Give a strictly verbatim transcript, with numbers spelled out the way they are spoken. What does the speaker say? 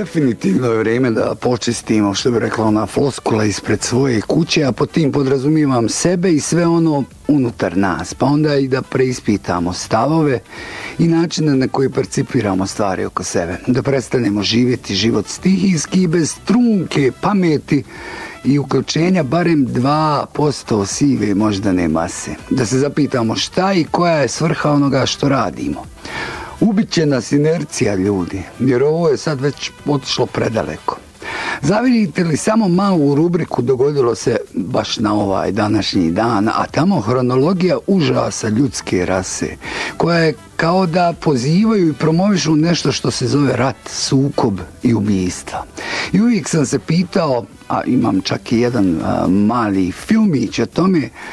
definitivno je vrijeme da počistimo, što bi rekla ona floskula, ispred svoje kuće, a po tim podrazumijevam sebe i sve ono unutar nas, pa onda i da preispitamo stavove i načine na koji percipiramo stvari oko sebe, da prestanemo živjeti život stihijski bez trunke pameti i uključenja barem dva posto sive moždane mase, da se zapitamo šta i koja je svrha onoga što radimo. Ubit će nas inercija, ljudi, jer ovo je sad već otišlo predaleko. Zavidite li samo malu rubriku dogodilo se baš na ovaj današnji dan, a tamo hronologija užasa ljudske rase, koja je kao da pozivaju i promovišu nešto što se zove rat, sukob i ubijstva. I uvijek sam se pitao, a imam čak i jedan a, mali filmić o tome,